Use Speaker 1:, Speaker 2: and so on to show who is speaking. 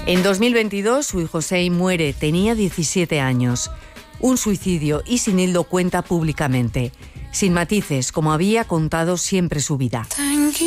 Speaker 1: En 2022, Sui Josei muere, tenía 17 años. Un suicidio, y Sinildo cuenta públicamente, sin matices, como había contado siempre su vida.